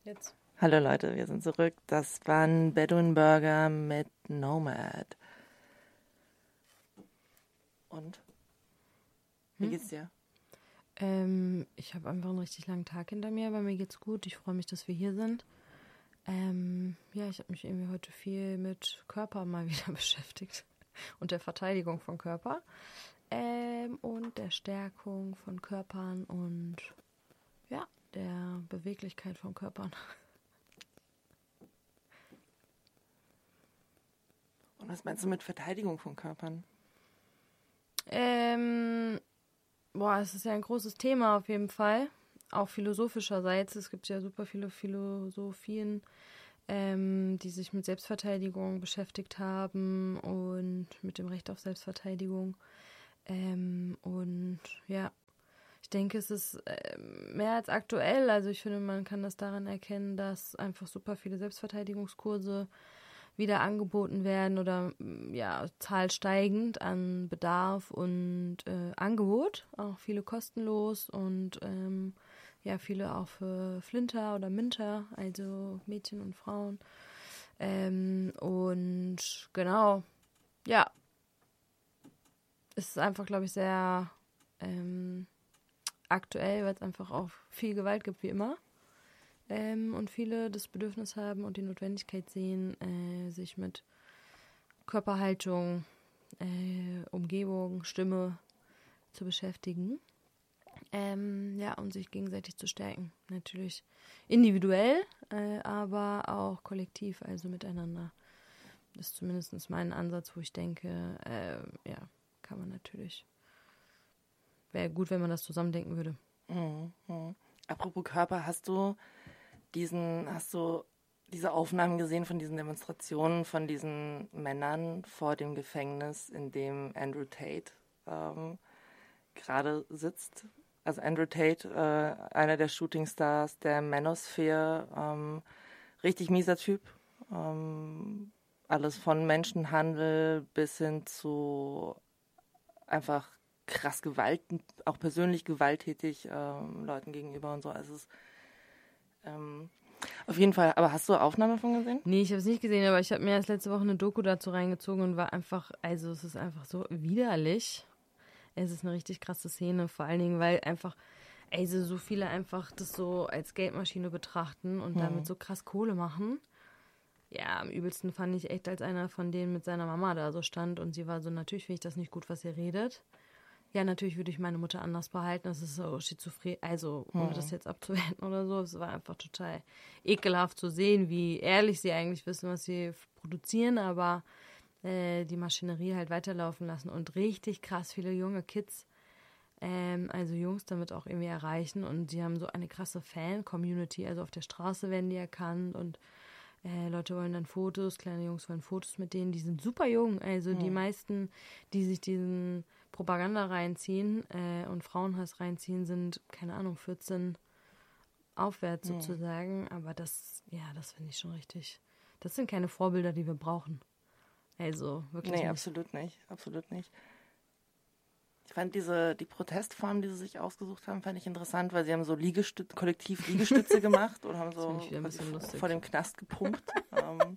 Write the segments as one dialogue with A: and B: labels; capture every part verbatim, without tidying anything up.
A: Jetzt.
B: Hallo Leute, wir sind zurück. Das waren Bedouin Burger mit Nomad. Und? Wie
A: Hm?
B: geht's dir?
A: Ähm, ich habe einfach einen richtig langen Tag hinter mir, aber mir geht's gut. Ich freue mich, dass wir hier sind. Ähm, ja, ich habe mich irgendwie heute viel mit Körper mal wieder beschäftigt und der Verteidigung von Körper ähm, und der Stärkung von Körpern und ja, der Beweglichkeit von Körpern.
B: Und was meinst du mit Verteidigung von Körpern?
A: Ähm, boah, es ist ja ein großes Thema auf jeden Fall. Auch philosophischerseits. Es gibt ja super viele Philosophien, ähm, die sich mit Selbstverteidigung beschäftigt haben und mit dem Recht auf Selbstverteidigung. Ähm, und ja, ich denke, es ist äh, mehr als aktuell. Also ich finde, man kann das daran erkennen, dass einfach super viele Selbstverteidigungskurse wieder angeboten werden oder ja, zahlsteigend an Bedarf und äh, Angebot. Auch viele kostenlos und ähm, ja, viele auch für Flinter oder Minter, also Mädchen und Frauen. Ähm, und genau, ja, es ist einfach, glaube ich, sehr ähm, aktuell, weil es einfach auch viel Gewalt gibt, wie immer. Ähm, und viele das Bedürfnis haben und die Notwendigkeit sehen, äh, sich mit Körperhaltung, äh, Umgebung, Stimme zu beschäftigen. Ähm, ja, und sich gegenseitig zu stärken. Natürlich individuell, äh, aber auch kollektiv, also miteinander. Das ist zumindest mein Ansatz, wo ich denke, äh, ja, kann man natürlich. Wäre gut, wenn man das zusammendenken würde.
B: Mhm. Mhm. Apropos Körper, hast du diesen, hast du diese Aufnahmen gesehen von diesen Demonstrationen von diesen Männern vor dem Gefängnis, in dem Andrew Tate ähm, gerade sitzt? Also Andrew Tate, äh, einer der Shootingstars der Manosphere, ähm, richtig mieser Typ. Ähm, alles von Menschenhandel bis hin zu einfach krass Gewalt, auch persönlich gewalttätig ähm, Leuten gegenüber und so. Also es ist ähm, auf jeden Fall. Aber hast du Aufnahmen davon gesehen?
A: Nee, ich habe es nicht gesehen, aber ich habe mir erst letzte Woche eine Doku dazu reingezogen und war einfach, also es ist einfach so widerlich. Es ist eine richtig krasse Szene, vor allen Dingen, weil einfach, also so viele einfach das so als Geldmaschine betrachten und damit
B: Hm.
A: so krass Kohle machen. Ja, am übelsten fand ich echt, als einer von denen mit seiner Mama da so stand und sie war so, natürlich finde ich das nicht gut, was ihr redet. Ja, natürlich würde ich meine Mutter anders behalten. Das ist so schizophren, also ohne das
B: Hm.
A: jetzt abzuwerten oder so. Es war einfach total ekelhaft zu sehen, wie ehrlich sie eigentlich wissen, was sie produzieren, aber äh, die Maschinerie halt weiterlaufen lassen und richtig krass viele junge Kids, ähm, also Jungs damit auch irgendwie erreichen und die haben so eine krasse Fan-Community, also auf der Straße werden die erkannt und äh, Leute wollen dann Fotos, kleine Jungs wollen Fotos mit denen, die sind super jung, also die
B: Hm.
A: meisten, die sich diesen Propaganda reinziehen äh, und Frauenhass reinziehen, sind, keine Ahnung, vierzehn aufwärts
B: Hm.
A: sozusagen, aber das, ja, das finde ich schon richtig, das sind keine Vorbilder, die wir brauchen. Also, wirklich
B: Nee,
A: nicht.
B: absolut nicht. Absolut nicht. Ich fand diese, die Protestform, die sie sich ausgesucht haben, fand ich interessant, weil sie haben so Liegestütze, kollektiv Liegestütze gemacht und haben
A: Das finde
B: so
A: ich wieder ein
B: quasi
A: bisschen
B: vor,
A: lustig.
B: vor dem Knast gepumpt. ähm,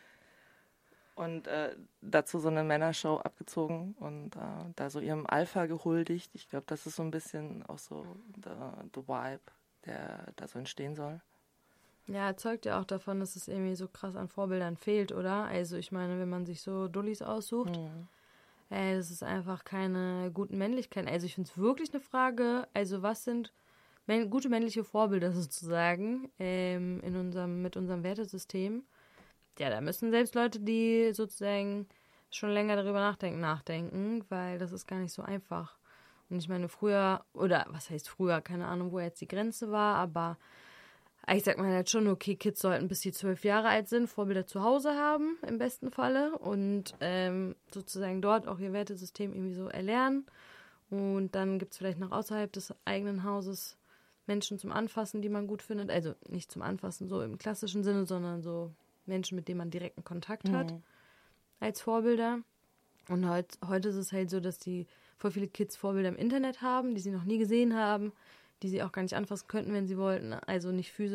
B: und äh, dazu so eine Männershow abgezogen und äh, da so ihrem Alpha gehuldigt. Ich glaube, das ist so ein bisschen auch so the, the Vibe, der da so entstehen soll.
A: Ja, zeugt ja auch davon, dass es irgendwie so krass an Vorbildern fehlt, oder? Also ich meine, wenn man sich so Dullis aussucht,
B: Hm.
A: ey, das ist einfach keine guten Männlichkeiten. Also ich finde es wirklich eine Frage, also was sind män- gute männliche Vorbilder sozusagen ähm, in unserem, mit unserem Wertesystem? Ja, da müssen selbst Leute, die sozusagen schon länger darüber nachdenken, nachdenken, weil das ist gar nicht so einfach. Und ich meine, früher, oder was heißt früher, keine Ahnung, wo jetzt die Grenze war, aber ich sag mal halt schon, okay, Kids sollten bis sie zwölf Jahre alt sind, Vorbilder zu Hause haben, im besten Falle. Und ähm, sozusagen dort auch ihr Wertesystem irgendwie so erlernen. Und dann gibt es vielleicht noch außerhalb des eigenen Hauses Menschen zum Anfassen, die man gut findet. Also nicht zum Anfassen so im klassischen Sinne, sondern so Menschen, mit denen man direkten Kontakt hat,
B: Hm.
A: als Vorbilder. Und heut, heute ist es halt so, dass die voll viele Kids Vorbilder im Internet haben, die sie noch nie gesehen haben, die sie auch gar nicht anfassen könnten, wenn sie wollten. Also nicht physisch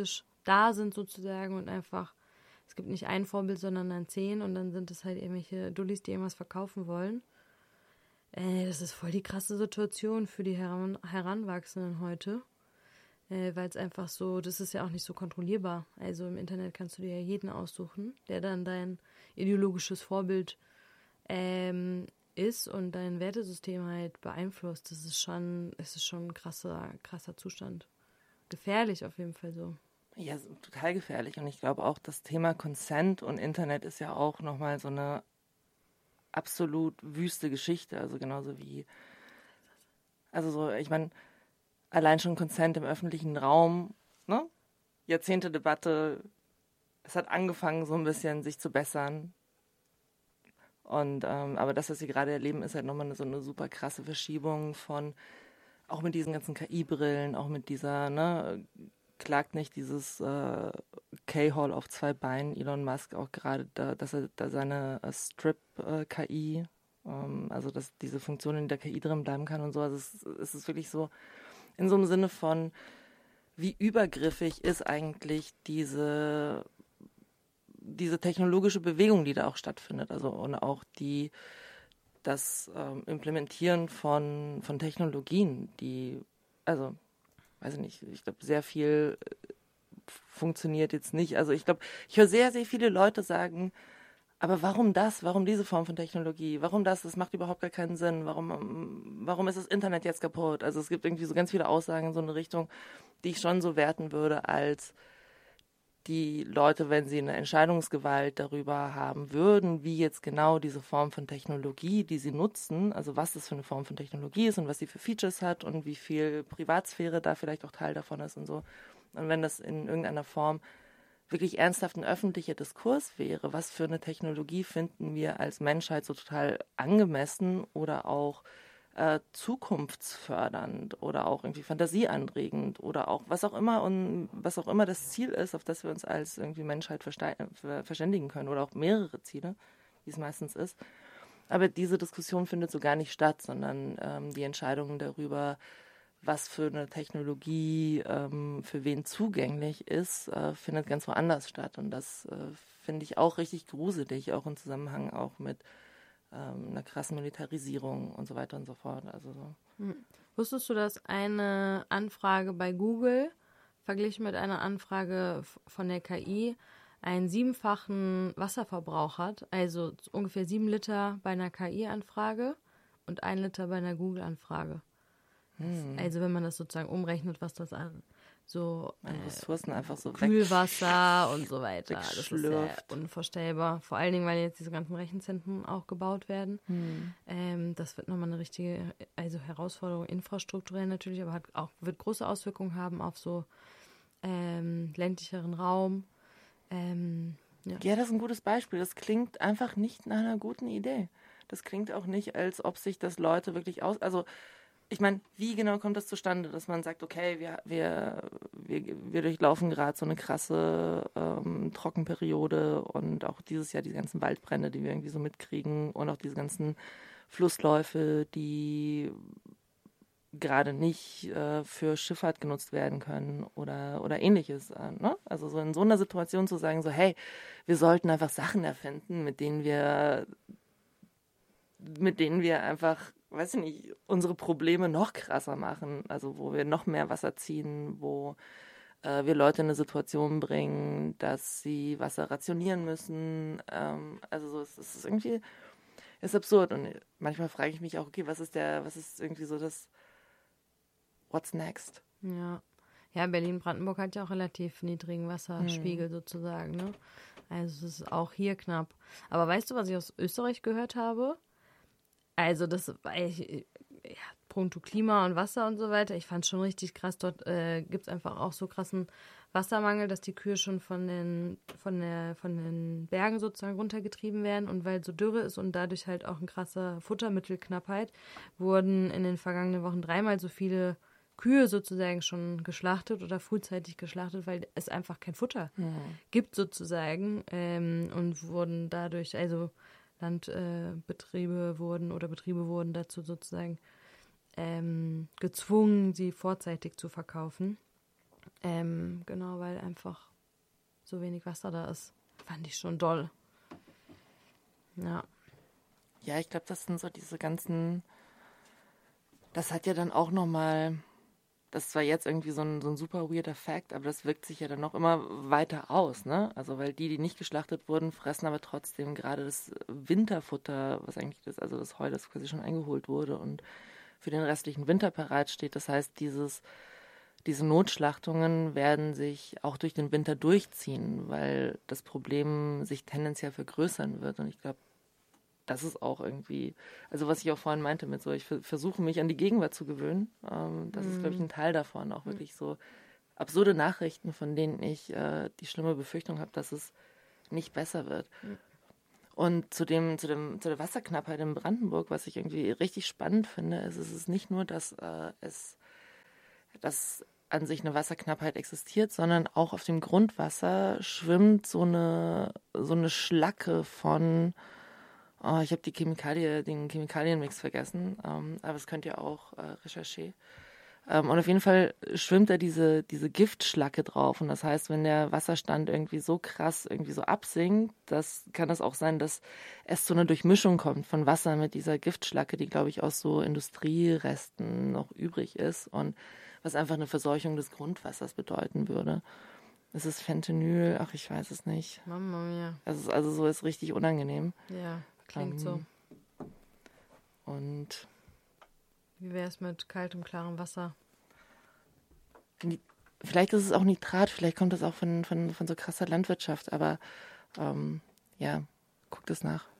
A: da sind sozusagen und einfach, es gibt nicht ein Vorbild, sondern dann zehn und dann sind es halt irgendwelche Dullis, die irgendwas verkaufen wollen. Äh, das ist voll die krasse Situation für die Heran- Heranwachsenden heute, äh, weil es einfach so, das ist ja auch nicht so kontrollierbar. Also im Internet kannst du dir ja jeden aussuchen, der dann dein ideologisches Vorbild ähm, ist und dein Wertesystem halt beeinflusst. Das ist schon, es ist schon ein krasser, krasser Zustand. Gefährlich auf jeden Fall so.
B: Ja, so total gefährlich. Und ich glaube auch, das Thema Consent und Internet ist ja auch nochmal so eine absolut wüste Geschichte. Also genauso wie, also so, ich meine, allein schon Consent im öffentlichen Raum, ne? Jahrzehnte Debatte, es hat angefangen so ein bisschen sich zu bessern. Und ähm, aber das, was wir gerade erleben, ist halt nochmal so eine super krasse Verschiebung von, auch mit diesen ganzen K I-Brillen, auch mit dieser, ne, klagt nicht dieses äh, K-Hall auf zwei Beinen, Elon Musk auch gerade, da, dass er da seine äh, Strip-K I, ähm, also dass diese Funktion in der K I drin bleiben kann und so. Also es, es ist wirklich so in so einem Sinne von, wie übergriffig ist eigentlich diese diese technologische Bewegung, die da auch stattfindet, also und auch die das ähm, Implementieren von von Technologien, die, also weiß ich nicht, ich glaube sehr viel äh, funktioniert jetzt nicht. Also ich glaube, ich höre sehr sehr viele Leute sagen, aber warum das? Warum diese Form von Technologie? Warum das? Das macht überhaupt gar keinen Sinn. Warum ähm, warum ist das Internet jetzt kaputt? Also es gibt irgendwie so ganz viele Aussagen in so eine Richtung, die ich schon so werten würde als die Leute, wenn sie eine Entscheidungsgewalt darüber haben würden, wie jetzt genau diese Form von Technologie, die sie nutzen, also was das für eine Form von Technologie ist und was sie für Features hat und wie viel Privatsphäre da vielleicht auch Teil davon ist und so. Und wenn das in irgendeiner Form wirklich ernsthaft ein öffentlicher Diskurs wäre, was für eine Technologie finden wir als Menschheit so total angemessen oder auch äh, zukunftsfördernd oder auch irgendwie fantasieanregend oder auch was auch immer und was auch immer das Ziel ist, auf das wir uns als irgendwie Menschheit verste- verständigen können oder auch mehrere Ziele, wie es meistens ist. Aber diese Diskussion findet so gar nicht statt, sondern ähm, die Entscheidungen darüber, was für eine Technologie ähm, für wen zugänglich ist, äh, findet ganz woanders statt. Und das äh, finde ich auch richtig gruselig, auch im Zusammenhang auch mit ähm, einer krassen Militarisierung und so weiter und so fort. Also so.
A: Hm. Wusstest du, dass eine Anfrage bei Google verglichen mit einer Anfrage f- von der K I einen siebenfachen Wasserverbrauch hat? Also ungefähr sieben Liter bei einer K I-Anfrage und ein Liter bei einer Google-Anfrage.
B: Hm.
A: Also wenn man das sozusagen umrechnet, was das an so
B: An
A: äh,
B: Ressourcen einfach so
A: Kühlwasser und so weiter. Das ist sehr
B: wegschlürft.
A: unvorstellbar. Vor allen Dingen, weil jetzt diese ganzen Rechenzentren auch gebaut werden.
B: Hm.
A: Ähm, das wird nochmal eine richtige, also Herausforderung infrastrukturell natürlich, aber hat auch, wird große Auswirkungen haben auf so ähm, ländlicheren Raum. Ähm, ja.
B: Ja, das ist ein gutes Beispiel. Das klingt einfach nicht nach einer guten Idee. Das klingt auch nicht, als ob sich das Leute wirklich aus... Also, ich meine, wie genau kommt das zustande, dass man sagt, okay, wir, wir, wir, wir durchlaufen gerade so eine krasse ähm, Trockenperiode und auch dieses Jahr die ganzen Waldbrände, die wir irgendwie so mitkriegen und auch diese ganzen Flussläufe, die gerade nicht äh, für Schifffahrt genutzt werden können oder, oder ähnliches. Äh, ne? Also so in so einer Situation zu sagen, so hey, wir sollten einfach Sachen erfinden, mit denen wir mit denen wir einfach, weiß ich nicht, unsere Probleme noch krasser machen. Also wo wir noch mehr Wasser ziehen, wo äh, wir Leute in eine Situation bringen, dass sie Wasser rationieren müssen. Ähm, also so, es ist irgendwie, es ist absurd. Und manchmal frage ich mich auch, okay, was ist der, was ist irgendwie so das What's next?
A: Ja. Ja, Berlin-Brandenburg hat ja auch relativ niedrigen Wasserspiegel
B: Hm.
A: sozusagen, ne? Also es ist auch hier knapp. Aber weißt du, was ich aus Österreich gehört habe? Also das war ich, ja, puncto Klima und Wasser und so weiter. Ich fand es schon richtig krass. Dort äh, gibt es einfach auch so krassen Wassermangel, dass die Kühe schon von den, von, der, von den Bergen sozusagen runtergetrieben werden. Und weil so Dürre ist und dadurch halt auch eine krasse Futtermittelknappheit, wurden in den vergangenen Wochen dreimal so viele Kühe sozusagen schon geschlachtet oder frühzeitig geschlachtet, weil es einfach kein Futter
B: Hm.
A: gibt sozusagen ähm, und wurden dadurch, also Landbetriebe äh, wurden oder Betriebe wurden dazu sozusagen ähm, gezwungen, sie vorzeitig zu verkaufen. Ähm, genau, weil einfach so wenig Wasser da ist. Fand ich schon doll. Ja.
B: Ja, ich glaube, das sind so diese ganzen, das hat ja dann auch nochmal, das ist zwar jetzt irgendwie so ein, so ein super weirder Fact, aber das wirkt sich ja dann noch immer weiter aus, ne? Also weil die, die nicht geschlachtet wurden, fressen aber trotzdem gerade das Winterfutter, was eigentlich das, also das Heu, das quasi schon eingeholt wurde und für den restlichen Winter bereit steht. Das heißt, dieses, diese Notschlachtungen werden sich auch durch den Winter durchziehen, weil das Problem sich tendenziell vergrößern wird. Und ich glaube, das ist auch irgendwie, also was ich auch vorhin meinte mit so, ich versuche mich an die Gegenwart zu gewöhnen. Ähm, das mm. ist, glaube ich, ein Teil davon. Auch mm. wirklich so absurde Nachrichten, von denen ich äh, die schlimme Befürchtung habe, dass es nicht besser wird. Mm. Und zu dem, zu dem, zu der Wasserknappheit in Brandenburg, was ich irgendwie richtig spannend finde, ist, es ist nicht nur, dass äh, es, dass an sich eine Wasserknappheit existiert, sondern auch auf dem Grundwasser schwimmt so eine, so eine Schlacke von, oh, ich habe die Chemikalie, den Chemikalienmix vergessen, ähm, aber das könnt ihr auch äh, recherchieren. Ähm, und auf jeden Fall schwimmt da diese, diese Giftschlacke drauf. Und das heißt, wenn der Wasserstand irgendwie so krass irgendwie so absinkt, das kann das auch sein, dass es zu einer Durchmischung kommt von Wasser mit dieser Giftschlacke, die, glaube ich, aus so Industrieresten noch übrig ist und was einfach eine Verseuchung des Grundwassers bedeuten würde. Es ist Fentanyl, ach, ich weiß es nicht.
A: Mama mia.
B: Es ist also so, ist richtig unangenehm.
A: Ja, klingt um, so.
B: Und
A: wie wäre es mit kaltem, klarem Wasser?
B: Vielleicht ist es auch Nitrat, vielleicht kommt das auch von, von, von so krasser Landwirtschaft, aber ähm, ja, guckt es nach.